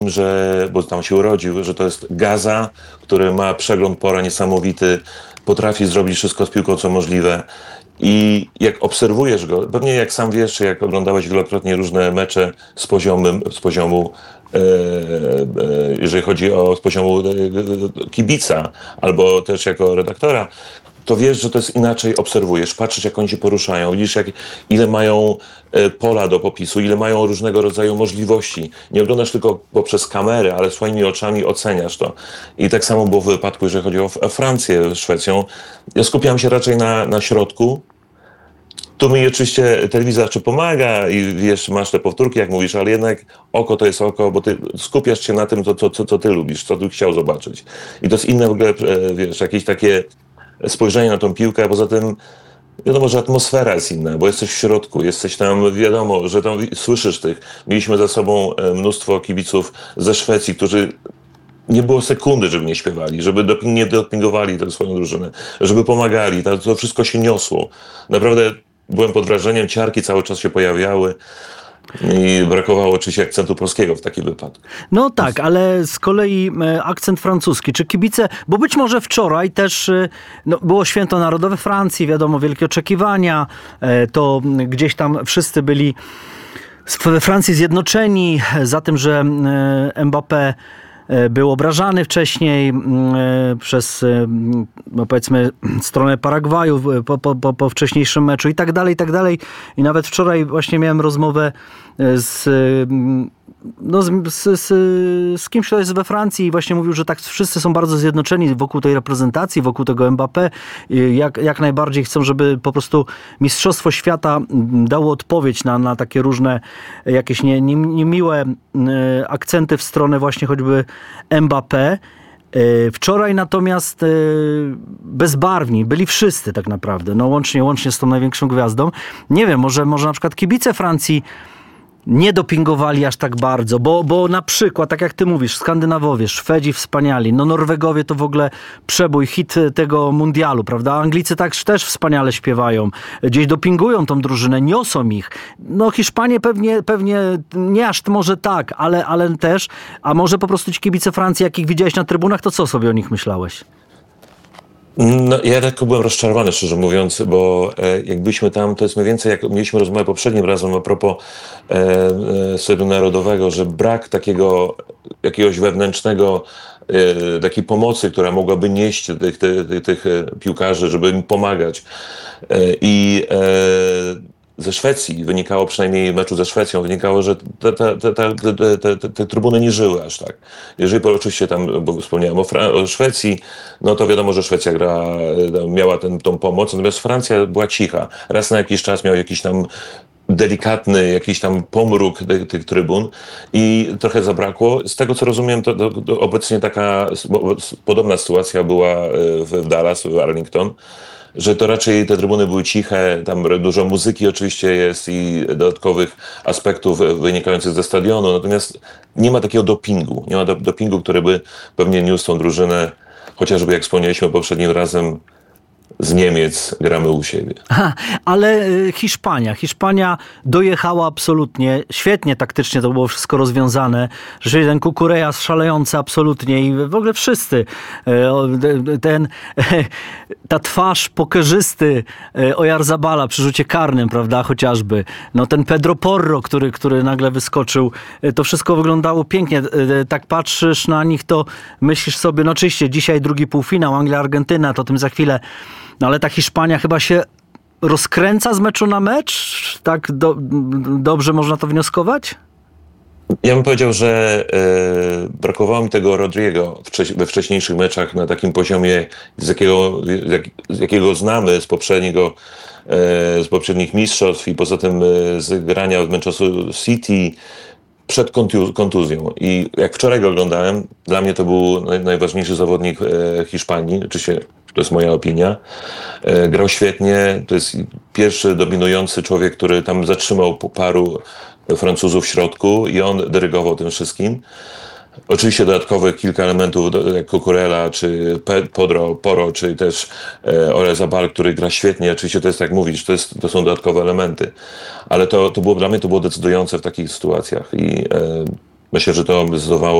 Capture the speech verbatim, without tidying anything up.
że, bo tam się urodził, że to jest Gaza, który ma przegląd pora niesamowity, potrafi zrobić wszystko z piłką, co możliwe. I jak obserwujesz go, pewnie jak sam wiesz, czy jak oglądałeś wielokrotnie różne mecze z poziomu, z poziomu e, e, jeżeli chodzi o z poziomu e, kibica, albo też jako redaktora, to wiesz, że to jest inaczej obserwujesz, patrzysz, jak oni się poruszają, widzisz, jak, ile mają e, pola do popisu, ile mają różnego rodzaju możliwości. Nie oglądasz tylko poprzez kamerę, ale swoimi oczami oceniasz to. I tak samo było w wypadku, jeżeli chodzi o, o Francję z Szwecją. Ja skupiałem się raczej na, na środku. Tu mi oczywiście telewizja czy pomaga i wiesz, masz te powtórki, jak mówisz, ale jednak oko to jest oko, bo ty skupiasz się na tym, co, co, co ty lubisz, co ty chciał zobaczyć. I to jest inne w ogóle, e, wiesz, jakieś takie spojrzenie na tą piłkę, a poza tym wiadomo, że atmosfera jest inna, bo jesteś w środku, jesteś tam, wiadomo, że tam słyszysz tych. Mieliśmy za sobą mnóstwo kibiców ze Szwecji, którzy nie było sekundy, żeby nie śpiewali, żeby doping, nie dopingowali tę swoją drużynę, żeby pomagali, to, to wszystko się niosło. Naprawdę byłem pod wrażeniem, ciarki cały czas się pojawiały. I brakowało oczywiście akcentu polskiego w takim wypadku. No tak, ale z kolei akcent francuski. Czy kibice, bo być może wczoraj też no, było święto narodowe Francji, wiadomo, wielkie oczekiwania, to gdzieś tam wszyscy byli we Francji zjednoczeni za tym, że Mbappé był obrażany wcześniej przez, no powiedzmy, stronę Paragwaju po, po, po wcześniejszym meczu i tak dalej, i tak dalej. I nawet wczoraj właśnie miałem rozmowę z, no, z, z, z kimś, kto jest we Francji i właśnie mówił, że tak wszyscy są bardzo zjednoczeni wokół tej reprezentacji, wokół tego Mbappé. Jak, jak najbardziej chcą, żeby po prostu Mistrzostwo Świata dało odpowiedź na, na takie różne jakieś nie, nie, niemiłe akcenty w stronę właśnie choćby Mbappé. Wczoraj natomiast bezbarwni byli wszyscy tak naprawdę, no łącznie, łącznie z tą największą gwiazdą. Nie wiem, może, może na przykład kibice Francji nie dopingowali aż tak bardzo, bo, bo na przykład, tak jak ty mówisz, Skandynawowie, Szwedzi wspaniali, no Norwegowie to w ogóle przebój, hit tego mundialu, prawda? Anglicy tak też wspaniale śpiewają, gdzieś dopingują tą drużynę, niosą ich. No Hiszpanie pewnie, pewnie nie aż może tak, ale, ale też, a może po prostu ci kibice Francji, jakich widziałeś na trybunach, to co sobie o nich myślałeś? No, ja tak byłem rozczarowany, szczerze mówiąc, bo e, jak byliśmy tam, to jest mniej więcej jak mieliśmy rozmowę poprzednim razem a propos e, e, Stadionu Narodowego, że brak takiego jakiegoś wewnętrznego, e, takiej pomocy, która mogłaby nieść tych, tych, tych, tych piłkarzy, żeby im pomagać. E, I e, ze Szwecji wynikało, przynajmniej meczu ze Szwecją, wynikało, że te, te, te, te, te, te, te trybuny nie żyły aż tak. Jeżeli oczywiście tam, bo wspomniałem o, Fra- o Szwecji, no to wiadomo, że Szwecja gra, miała ten, tą pomoc, natomiast Francja była cicha. Raz na jakiś czas miał jakiś tam delikatny jakiś tam pomruk tych, tych trybun i trochę zabrakło. Z tego co rozumiem, to, to, to obecnie taka podobna sytuacja była w Dallas, w Arlington, że to raczej te trybuny były ciche, tam dużo muzyki oczywiście jest i dodatkowych aspektów wynikających ze stadionu, natomiast nie ma takiego dopingu, nie ma do, dopingu, który by pewnie niósł tą drużynę, chociażby jak wspomnieliśmy poprzednim razem, z Niemiec gramy u siebie. Ha, ale Hiszpania. Hiszpania dojechała absolutnie. Świetnie taktycznie to było wszystko rozwiązane. Że ten Cucurella szalejący absolutnie i w ogóle wszyscy. Ten, ta twarz pokerzysty Oyarzabala przy rzucie karnym, prawda, chociażby. No ten Pedro Porro, który, który nagle wyskoczył. To wszystko wyglądało pięknie. Tak patrzysz na nich, to myślisz sobie, no oczywiście dzisiaj drugi półfinał, Anglia-Argentyna, to tym za chwilę. No ale ta Hiszpania chyba się rozkręca z meczu na mecz? Tak do, dobrze można to wnioskować? Ja bym powiedział, że e, brakowało mi tego Rodrigo wcześ, we wcześniejszych meczach na takim poziomie, z jakiego, jak, z jakiego znamy z poprzedniego, e, z poprzednich mistrzostw i poza tym e, z grania w Manchester City przed kontu- kontuzją. I jak wczoraj go oglądałem, dla mnie to był naj, najważniejszy zawodnik e, Hiszpanii, oczywiście to jest moja opinia. E, grał świetnie, to jest pierwszy dominujący człowiek, który tam zatrzymał paru Francuzów w środku i on dyrygował tym wszystkim. Oczywiście dodatkowych kilka elementów jak Cucurella, czy Pedro Porro, czy też e, Oyarzabal, który gra świetnie. Oczywiście to jest, jak mówisz, to, jest, to są dodatkowe elementy. Ale to, to było dla mnie to było decydujące w takich sytuacjach. I e, Myślę, że to zdecydowało